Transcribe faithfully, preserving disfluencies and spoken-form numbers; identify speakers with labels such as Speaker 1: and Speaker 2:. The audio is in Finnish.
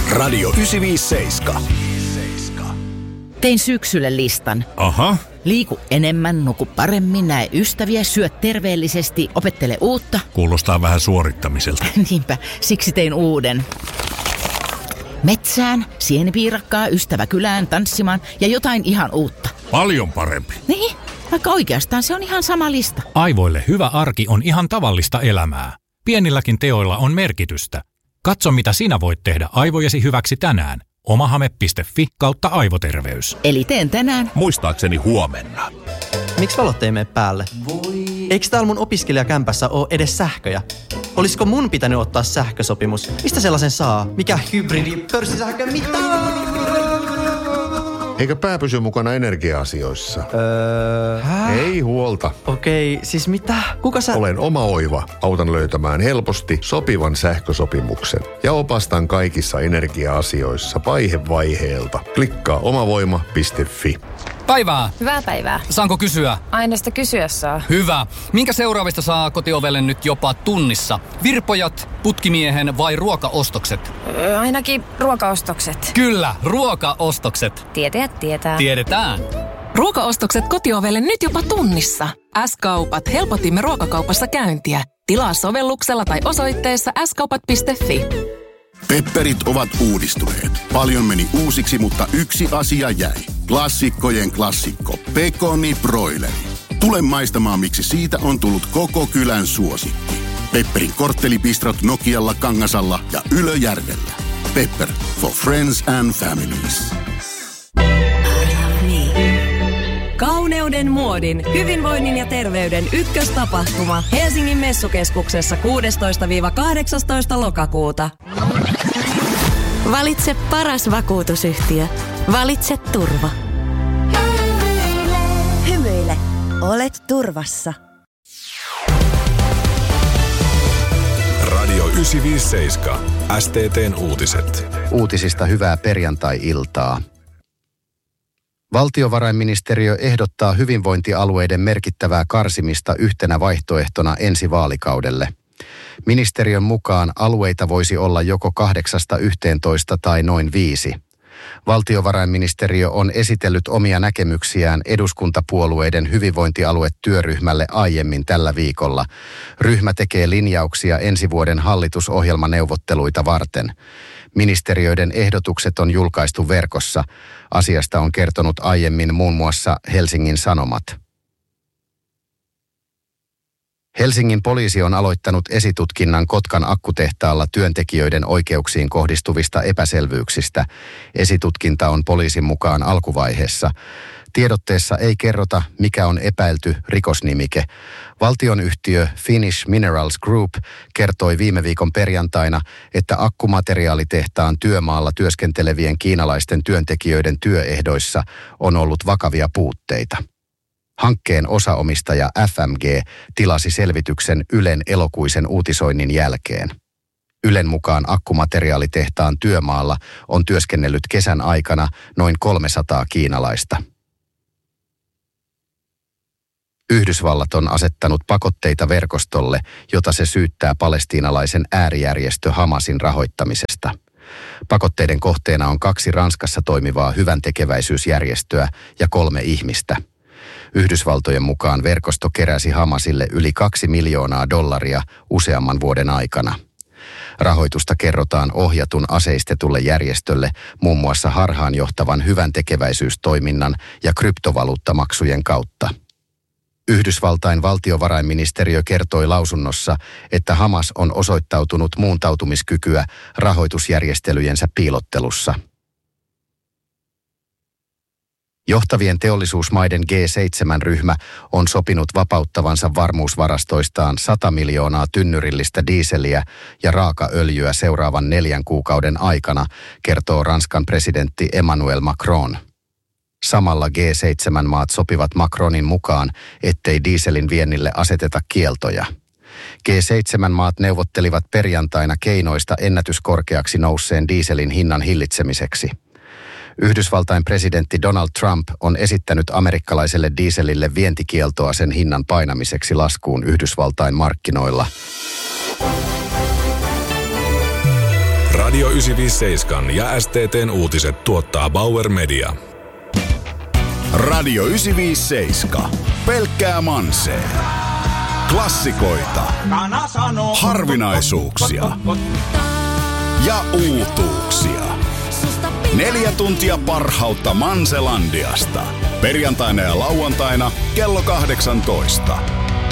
Speaker 1: Radio yhdeksänsataaviisikymmentäseitsemän.
Speaker 2: Tein syksylle listan.
Speaker 3: Aha.
Speaker 2: Liiku enemmän, nuku paremmin, näe ystäviä, syö terveellisesti, opettele uutta.
Speaker 3: Kuulostaa vähän suorittamiselta.
Speaker 2: Niinpä, siksi tein uuden. Metsään, sienipiirakkaa, ystävä kylään, tanssimaan ja jotain ihan uutta.
Speaker 3: Paljon parempi.
Speaker 2: Niin, vaikka oikeastaan se on ihan sama lista.
Speaker 4: Aivoille hyvä arki on ihan tavallista elämää. Pienilläkin teoilla on merkitystä. Katso, mitä sinä voit tehdä aivojesi hyväksi tänään. omahame piste fi kautta aivoterveys.
Speaker 2: Eli teen tänään.
Speaker 3: Muistaakseni huomenna.
Speaker 5: Miksi valot ei mene päälle? Eikö täällä mun opiskelijakämpässä ole edes sähköjä? Olisiko mun pitänyt ottaa sähkösopimus? Mistä sellaisen saa? Mikä hybridi? Pörssisähkö? Mitä?
Speaker 6: Eikö pää pysy mukana energia-asioissa?
Speaker 5: Öö...
Speaker 6: Ei huolta.
Speaker 5: Okei, siis mitä? Kuka sä...
Speaker 6: Olen oma oiva. Autan löytämään helposti sopivan sähkösopimuksen. Ja opastan kaikissa energia-asioissa vaihe vaiheelta. Klikkaa omavoima piste fi.
Speaker 7: Päivää.
Speaker 8: Hyvää päivää.
Speaker 7: Saanko kysyä?
Speaker 8: Aina sitä kysyä saa.
Speaker 7: Hyvä. Minkä seuraavista saa kotiovelle nyt jopa tunnissa? Virpojat, putkimiehen vai ruokaostokset?
Speaker 8: Öö, ainakin ruokaostokset.
Speaker 7: Kyllä, ruokaostokset.
Speaker 8: Tietäjät tietää.
Speaker 7: Tiedetään.
Speaker 9: Ruokaostokset kotiovelle nyt jopa tunnissa. S-kaupat. Helpotimme ruokakaupassa käyntiä. Tilaa sovelluksella tai osoitteessa s kaupat piste fi.
Speaker 10: Pepperit ovat uudistuneet. Paljon meni uusiksi, mutta yksi asia jäi. Klassikkojen klassikko. Pekoni broileri. Tule maistamaan, miksi siitä on tullut koko kylän suosikki. Pepperin korttelipistrot Nokialla, Kangasalla ja Ylöjärvellä. Pepper. For friends and families.
Speaker 11: Kauneuden, muodin, hyvinvoinnin ja terveyden ykköstapahtuma Helsingin Messukeskuksessa kuudestoista kahdeksastoista lokakuuta.
Speaker 12: Valitse paras vakuutusyhtiö. Valitse turva.
Speaker 13: Hymyile. Olet turvassa.
Speaker 1: Radio yhdeksänsataaviisikymmentäseitsemän. S T T:n uutiset.
Speaker 14: Uutisista hyvää perjantai-iltaa. Valtiovarainministeriö ehdottaa hyvinvointialueiden merkittävää karsimista yhtenä vaihtoehtona ensi vaalikaudelle. Ministeriön mukaan alueita voisi olla joko kahdeksasta yhteentoista tai noin viisi. Valtiovarainministeriö on esitellyt omia näkemyksiään eduskuntapuolueiden hyvinvointialuetyöryhmälle aiemmin tällä viikolla. Ryhmä tekee linjauksia ensi vuoden hallitusohjelmaneuvotteluita varten. Ministeriöiden ehdotukset on julkaistu verkossa. Asiasta on kertonut aiemmin muun muassa Helsingin Sanomat. Helsingin poliisi on aloittanut esitutkinnan Kotkan akkutehtaalla työntekijöiden oikeuksiin kohdistuvista epäselvyyksistä. Esitutkinta on poliisin mukaan alkuvaiheessa. Tiedotteessa ei kerrota, mikä on epäilty rikosnimike. Valtionyhtiö Finnish Minerals Group kertoi viime viikon perjantaina, että akkumateriaalitehtaan työmaalla työskentelevien kiinalaisten työntekijöiden työehdoissa on ollut vakavia puutteita. Hankkeen osaomistaja F M G tilasi selvityksen Ylen elokuisen uutisoinnin jälkeen. Ylen mukaan akkumateriaalitehtaan työmaalla on työskennellyt kesän aikana noin kolmesataa kiinalaista. Yhdysvallat on asettanut pakotteita verkostolle, jota se syyttää palestiinalaisen äärijärjestö Hamasin rahoittamisesta. Pakotteiden kohteena on kaksi Ranskassa toimivaa hyväntekeväisyysjärjestöä ja kolme ihmistä. Yhdysvaltojen mukaan verkosto keräsi Hamasille yli kaksi miljoonaa dollaria useamman vuoden aikana. Rahoitusta kerrotaan ohjatun aseistetulle järjestölle muun muassa harhaanjohtavan hyväntekeväisyystoiminnan ja kryptovaluuttamaksujen kautta. Yhdysvaltain valtiovarainministeriö kertoi lausunnossa, että Hamas on osoittautunut muuntautumiskykyä rahoitusjärjestelyjensä piilottelussa. Johtavien teollisuusmaiden G seitsemän -ryhmä on sopinut vapauttavansa varmuusvarastoistaan sata miljoonaa tynnyrillistä diiseliä ja raakaöljyä seuraavan neljän kuukauden aikana, kertoo Ranskan presidentti Emmanuel Macron. Samalla G seitsemän -maat sopivat Macronin mukaan, ettei dieselin viennille aseteta kieltoja. G seitsemän -maat neuvottelivat perjantaina keinoista ennätyskorkeaksi nousseen dieselin hinnan hillitsemiseksi. Yhdysvaltain presidentti Donald Trump on esittänyt amerikkalaiselle dieselille vientikieltoa sen hinnan painamiseksi laskuun Yhdysvaltain markkinoilla.
Speaker 1: Radio yhdeksänsataaviisikymmentäseitsemän ja S T T:n uutiset tuottaa Bauer Media.
Speaker 15: Radio yhdeksänsataaviisikymmentäseitsemän. Pelkkää mansee. Klassikoita. Harvinaisuuksia. Ja uutuuksia. Neljä tuntia parhautta Manselandiasta. Perjantaina ja lauantaina kello kahdeksantoista.